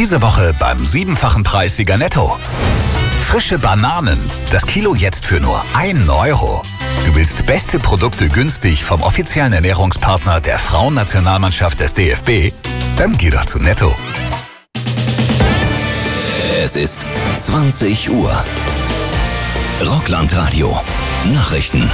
Diese Woche beim 7-fachen Preis Sieger Netto. Frische Bananen, das Kilo jetzt für nur 1 Euro. Du willst beste Produkte günstig vom offiziellen Ernährungspartner der Frauennationalmannschaft des DFB? Dann geh doch zu Netto. Es ist 20 Uhr. Rockland-Radio. Nachrichten.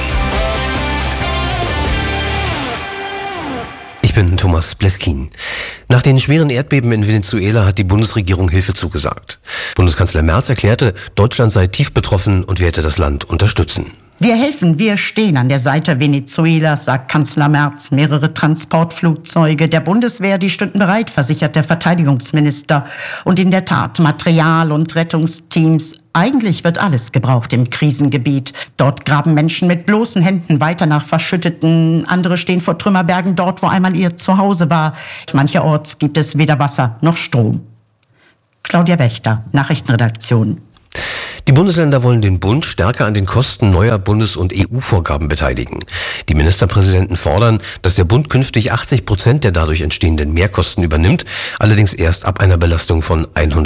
Ich bin Thomas Bleskin. Nach den schweren Erdbeben in Venezuela hat die Bundesregierung Hilfe zugesagt. Bundeskanzler Merz erklärte, Deutschland sei tief betroffen und werde das Land unterstützen. Wir helfen, wir stehen an der Seite Venezuelas, sagt Kanzler Merz. Mehrere Transportflugzeuge der Bundeswehr, die stünden bereit, versichert der Verteidigungsminister. Und in der Tat, Material und Rettungsteams. Eigentlich wird alles gebraucht im Krisengebiet. Dort graben Menschen mit bloßen Händen weiter nach Verschütteten. Andere stehen vor Trümmerbergen dort, wo einmal ihr Zuhause war. Mancherorts gibt es weder Wasser noch Strom. Claudia Wächter, Nachrichtenredaktion. Die Bundesländer wollen den Bund stärker an den Kosten neuer Bundes- und EU-Vorgaben beteiligen. Die Ministerpräsidenten fordern, dass der Bund künftig 80% der dadurch entstehenden Mehrkosten übernimmt, allerdings erst ab einer Belastung von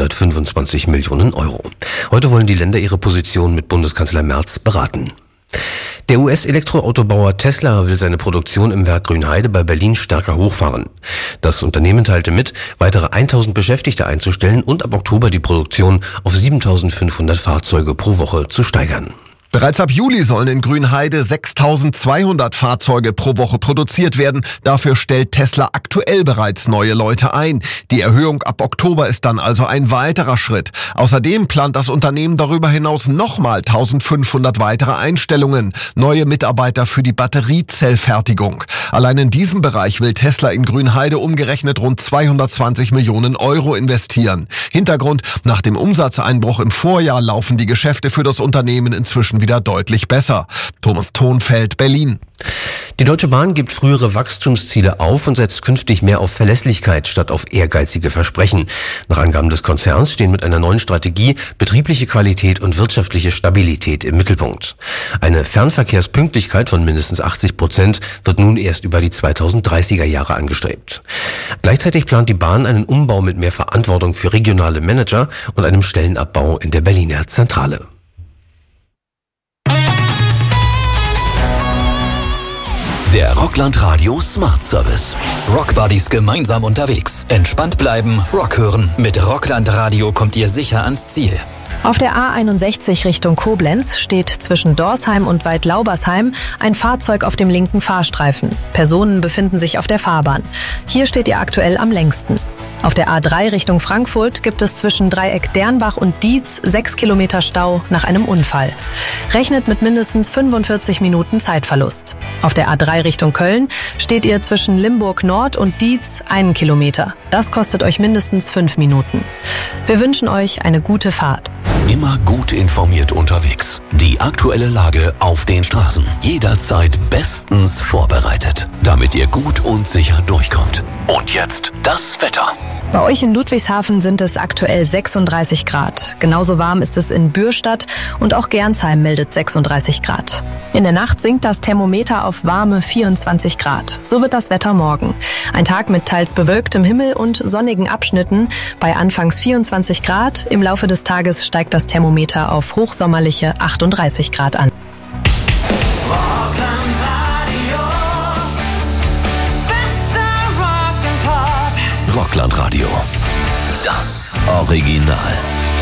125 Millionen Euro. Heute wollen die Länder ihre Position mit Bundeskanzler Merz beraten. Der US-Elektroautobauer Tesla will seine Produktion im Werk Grünheide bei Berlin stärker hochfahren. Das Unternehmen teilte mit, weitere 1000 Beschäftigte einzustellen und ab Oktober die Produktion auf 7500 Fahrzeuge pro Woche zu steigern. Bereits ab Juli sollen in Grünheide 6.200 Fahrzeuge pro Woche produziert werden. Dafür stellt Tesla aktuell bereits neue Leute ein. Die Erhöhung ab Oktober ist dann also ein weiterer Schritt. Außerdem plant das Unternehmen darüber hinaus nochmal 1.500 weitere Einstellungen. Neue Mitarbeiter für die Batteriezellfertigung. Allein in diesem Bereich will Tesla in Grünheide umgerechnet rund 220 Millionen Euro investieren. Hintergrund: Nach dem Umsatzeinbruch im Vorjahr laufen die Geschäfte für das Unternehmen inzwischen wieder deutlich besser. Thomas Thonfeld, Berlin. Die Deutsche Bahn gibt frühere Wachstumsziele auf und setzt künftig mehr auf Verlässlichkeit statt auf ehrgeizige Versprechen. Nach Angaben des Konzerns stehen mit einer neuen Strategie betriebliche Qualität und wirtschaftliche Stabilität im Mittelpunkt. Eine Fernverkehrspünktlichkeit von mindestens 80% wird nun erst über die 2030er Jahre angestrebt. Gleichzeitig plant die Bahn einen Umbau mit mehr Verantwortung für regionale Manager und einem Stellenabbau in der Berliner Zentrale. Der Rockland-Radio Smart Service. Rockbuddies gemeinsam unterwegs. Entspannt bleiben, Rock hören. Mit Rockland Radio kommt ihr sicher ans Ziel. Auf der A61 Richtung Koblenz steht zwischen Dorsheim und Waldlaubersheim ein Fahrzeug auf dem linken Fahrstreifen. Personen befinden sich auf der Fahrbahn. Hier steht ihr aktuell am längsten. Auf der A3 Richtung Frankfurt gibt es zwischen Dreieck Dernbach und Dietz 6 Kilometer Stau nach einem Unfall. Rechnet mit mindestens 45 Minuten Zeitverlust. Auf der A3 Richtung Köln steht ihr zwischen Limburg Nord und Dietz 1 Kilometer. Das kostet euch mindestens 5 Minuten. Wir wünschen euch eine gute Fahrt. Immer gut informiert unterwegs. Die aktuelle Lage auf den Straßen. Jederzeit bestens vorbereitet, damit ihr gut und sicher durchkommt. Und jetzt das Wetter. Bei euch in Ludwigshafen sind es aktuell 36 Grad. Genauso warm ist es in Bürstadt und auch Gernsheim meldet 36 Grad. In der Nacht sinkt das Thermometer auf warme 24 Grad. So wird das Wetter morgen. Ein Tag mit teils bewölktem Himmel und sonnigen Abschnitten. Bei anfangs 24 Grad. Im Laufe des Tages steigt das Thermometer auf hochsommerliche 38 Grad an. Rockland Radio. Das Original.